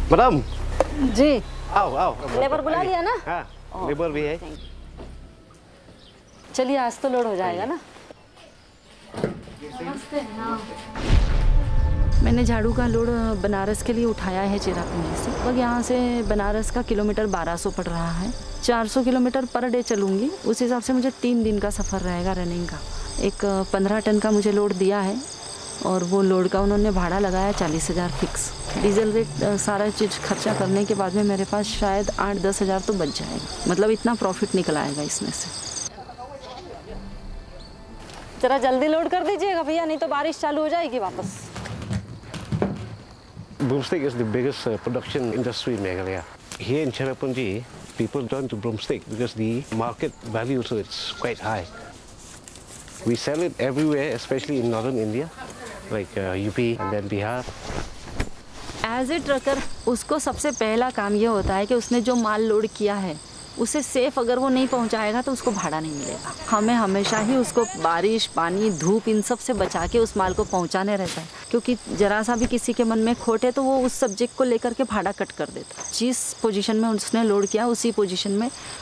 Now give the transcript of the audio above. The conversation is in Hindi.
मैडम जी, आओ आओ। लेबर बुला लिया ना? हाँ, लेबर भी है। चलिए आज तो लोड हो जाएगा ना। नमस्ते। हाँ, मैंने झाड़ू का लोड बनारस के लिए उठाया है चेरापूंजी से। और यहाँ से बनारस का किलोमीटर 1200 पड़ रहा है। 400 किलोमीटर पर डे चलूँगी, उस हिसाब से मुझे 3 दिन का सफ़र रहेगा रनिंग का। एक 15 टन का मुझे लोड दिया है और वो लोड का उन्होंने भाड़ा लगाया 40,000 फिक्स। डीजल रेट सारा चीज़ खर्चा करने के बाद में मेरे पास शायद 8-10 हज़ार तो बच जाएगा। मतलब इतना प्रॉफिट निकल आएगा इसमें से। जरा जल्दी लोड कर दीजिएगा भैया, नहीं तो बारिश चालू हो जाएगी वापस। Broomstick is the biggest production industry in Meghalaya. Here in Cherrapunji, people turn to broomstick because the market value to it's quite high. We sell it everywhere, especially in northern India, like UP and then Bihar. As a trucker उसको सबसे पहला काम ये होता है कि उसने जो माल लोड किया है उसे सेफ अगर वो नहीं पहुंचाएगा तो उसको भाड़ा नहीं मिलेगा। हमें हमेशा ही उसको बारिश, पानी, धूप इन सब से बचा के उस माल को पहुंचाने रहता है, क्योंकि जरा सा भी किसी के मन में खोट है तो वो उस सब्जेक्ट को लेकर के भाड़ा कट कर देता है। जिस पोजीशन में उसने लोड किया उसी पोजीशन में